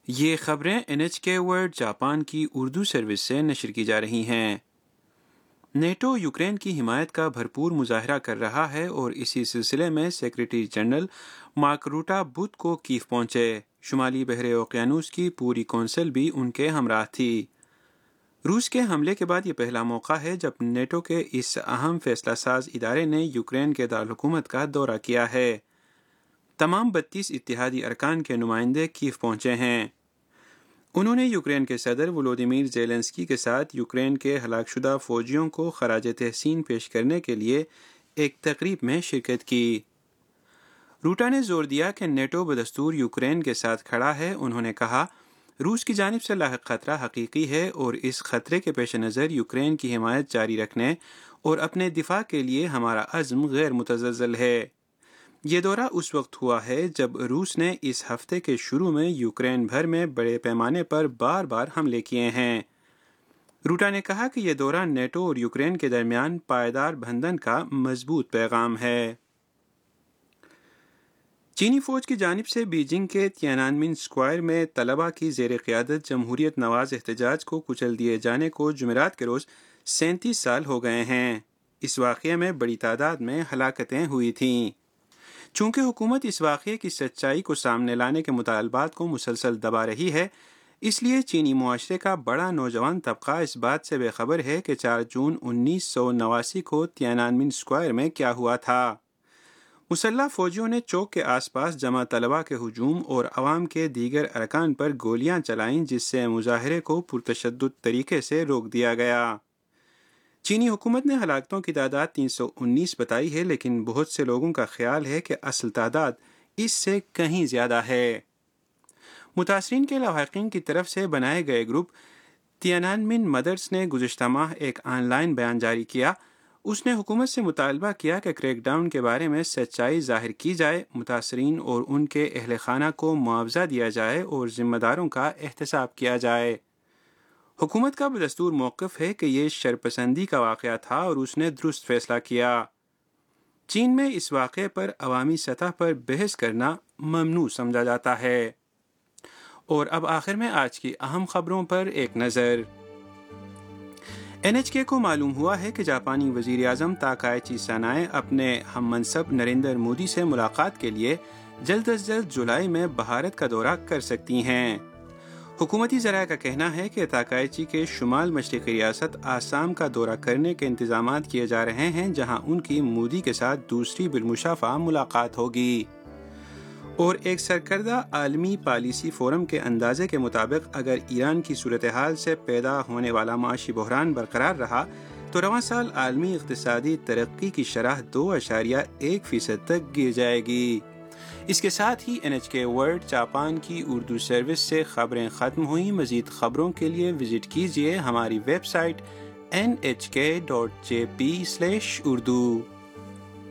یہ خبریں NHK world Japan کی اردو سروس سے نشر کی جا رہی ہیں۔ نیٹو یوکرین کی حمایت کا بھرپور مظاہرہ کر رہا ہے اور اسی سلسلے میں سیکریٹری جنرل مارک روٹا بدھ کو کیف پہنچے۔ شمالی بحر اوقیانوس کی پوری کونسل بھی ان کے ہمراہ تھی۔ روس کے حملے کے بعد یہ پہلا موقع ہے جب نیٹو کے اس اہم فیصلہ ساز ادارے نے یوکرین کے دارالحکومت کا دورہ کیا ہے۔ تمام 32 اتحادی ارکان کے نمائندے کیف پہنچے ہیں۔ انہوں نے یوکرین کے صدر ولودیمیر زیلنسکی کے ساتھ یوکرین کے ہلاک شدہ فوجیوں کو خراج تحسین پیش کرنے کے لیے ایک تقریب میں شرکت کی۔ روٹا نے زور دیا کہ نیٹو بدستور یوکرین کے ساتھ کھڑا ہے۔ انہوں نے کہا، روس کی جانب سے لاحق خطرہ حقیقی ہے اور اس خطرے کے پیش نظر یوکرین کی حمایت جاری رکھنے اور اپنے دفاع کے لیے ہمارا عزم غیر متزلزل ہے۔ یہ دورہ اس وقت ہوا ہے جب روس نے اس ہفتے کے شروع میں یوکرین بھر میں بڑے پیمانے پر بار بار حملے کیے ہیں۔ روٹا نے کہا کہ یہ دورہ نیٹو اور یوکرین کے درمیان پائیدار بندھن کا مضبوط پیغام ہے۔ چینی فوج کی جانب سے بیجنگ کے تیانانمن اسکوائر میں طلباء کی زیر قیادت جمہوریت نواز احتجاج کو کچل دیے جانے کو جمعرات کے روز 37 سال ہو گئے ہیں۔ اس واقعے میں بڑی تعداد میں ہلاکتیں ہوئی تھیں۔ چونکہ حکومت اس واقعے کی سچائی کو سامنے لانے کے مطالبات کو مسلسل دبا رہی ہے، اس لیے چینی معاشرے کا بڑا نوجوان طبقہ اس بات سے بے خبر ہے کہ 4 جون 1989 کو تیانانمن اسکوائر میں کیا ہوا تھا۔ مسلح فوجیوں نے چوک کے آس پاس جمع طلباء کے ہجوم اور عوام کے دیگر ارکان پر گولیاں چلائیں، جس سے مظاہرے کو پرتشدد طریقے سے روک دیا گیا۔ چینی حکومت نے ہلاکتوں کی تعداد 319 بتائی ہے، لیکن بہت سے لوگوں کا خیال ہے کہ اصل تعداد اس سے کہیں زیادہ ہے۔ متاثرین کے لواحقین کی طرف سے بنائے گئے گروپ تیانانمن مدرس نے گزشتہ ماہ ایک آن لائن بیان جاری کیا۔ اس نے حکومت سے مطالبہ کیا کہ کریک ڈاؤن کے بارے میں سچائی ظاہر کی جائے، متاثرین اور ان کے اہل خانہ کو معاوضہ دیا جائے اور ذمہ داروں کا احتساب کیا جائے۔ حکومت کا بدستور موقف ہے کہ یہ شرپسندی کا واقعہ تھا اور اس نے درست فیصلہ کیا۔ چین میں اس واقعے پر عوامی سطح پر بحث کرنا ممنوع سمجھا جاتا ہے۔ اور اب آخر میں آج کی اہم خبروں پر ایک نظر۔ NHK کو معلوم ہوا ہے کہ جاپانی وزیر اعظم تاکائچی سانائے اپنے ہم منصب نریندر مودی سے ملاقات کے لیے جلد از جلد جولائی میں بھارت کا دورہ کر سکتی ہیں۔ حکومتی ذرائع کا کہنا ہے کہ تاکائچی کے شمال مشرقی ریاست آسام کا دورہ کرنے کے انتظامات کیے جا رہے ہیں، جہاں ان کی مودی کے ساتھ دوسری بالمشافہ ملاقات ہوگی۔ اور ایک سرکردہ عالمی پالیسی فورم کے اندازے کے مطابق اگر ایران کی صورتحال سے پیدا ہونے والا معاشی بحران برقرار رہا تو رواں سال عالمی اقتصادی ترقی کی شرح 2.1% تک گر جائے گی۔ اس کے ساتھ ہی NHK ورلڈ جاپان کی اردو سروس سے خبریں ختم ہوئیں۔ مزید خبروں کے لیے وزٹ کیجیے ہماری ویب سائٹ nhk.jp/urdu۔